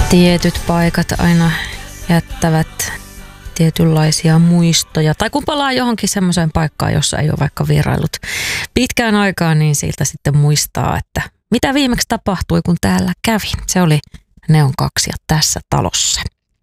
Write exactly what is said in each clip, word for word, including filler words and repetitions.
Tietyt paikat aina jättävät tietynlaisia muistoja. Tai kun palaa johonkin semmoiseen paikkaan, jossa ei ole vaikka vierailut pitkään aikaan, niin siltä sitten muistaa, että mitä viimeksi tapahtui, kun täällä kävin. Se oli Neon kaksi ja tässä talossa.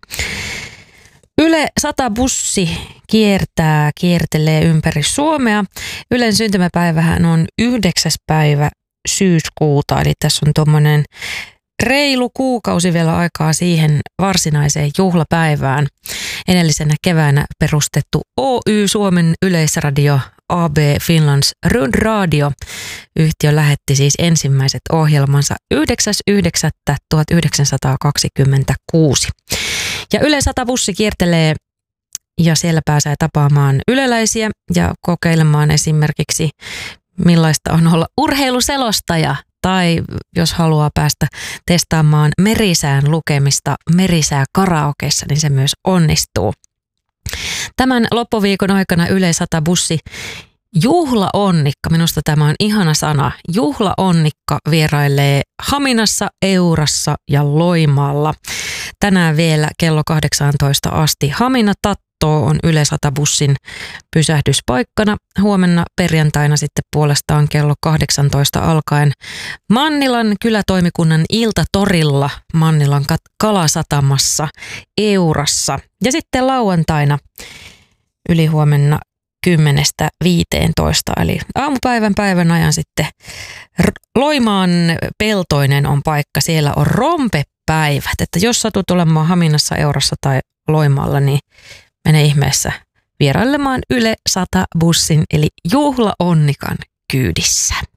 Yle sata bussi kiertää, kiertelee ympäri Suomea. Ylen syntymäpäivähän on yhdeksäs päivä syyskuuta, eli tässä on tuommoinen reilu kuukausi vielä aikaa siihen varsinaiseen juhlapäivään. Edellisenä keväänä perustettu Oy Suomen Yleisradio A B Finlands Radio. Yhtiö lähetti siis ensimmäiset ohjelmansa yhdeksäs yhdeksättä tuhatyhdeksänsataakaksikymmentäkuusi. Ja Yle sata bussi kiertelee ja siellä pääsee tapaamaan yleläisiä ja kokeilemaan esimerkiksi millaista on olla urheiluselostaja. Tai jos haluaa päästä testaamaan merisään lukemista merisää karaokeissa, niin se myös onnistuu. Tämän loppuviikon aikana Yle sata bussi juhlaonnikka, minusta tämä on ihana sana, juhlaonnikka vierailee Haminassa, Eurassa ja Loimaalla. Tänään vielä kello kahdeksantoista asti Hamina Tatto on Yle sata bussin pysähdyspaikkana. Huomenna perjantaina sitten puolestaan kello kahdeksantoista alkaen Mannilan kylätoimikunnan iltatorilla Mannilan kalasatamassa Eurassa. Ja sitten lauantaina ylihuomenna kymmenestä viiteentoista, eli aamupäivän päivän ajan sitten Loimaan Peltoinen on paikka. Siellä on rompepäivät, että jos satut olemaan Haminassa, Eurassa tai Loimaalla, niin mene ihmeessä vierailemaan Yle sata bussin eli juhlaonnikan kyydissä.